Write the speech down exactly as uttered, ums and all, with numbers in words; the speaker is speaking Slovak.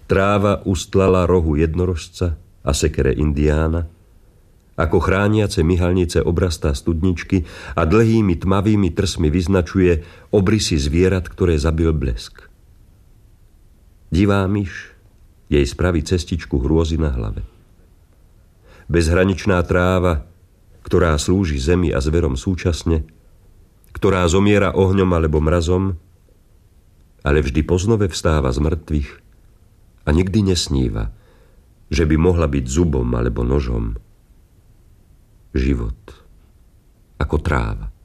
Tráva ustlala rohu jednorožca a sekere indiána, ako chrániace myhalnice obrastá studničky a dlhými tmavými trsmi vyznačuje obrysy zvierat, ktoré zabil blesk. Divá myš jej spraví cestičku hrôzy na hlave. Bezhraničná tráva, ktorá slúži zemi a zverom súčasne, ktorá zomiera ohňom alebo mrazom, ale vždy poznove vstáva z mŕtvych a nikdy nesníva, že by mohla byť zubom alebo nožom. Život ako tráva.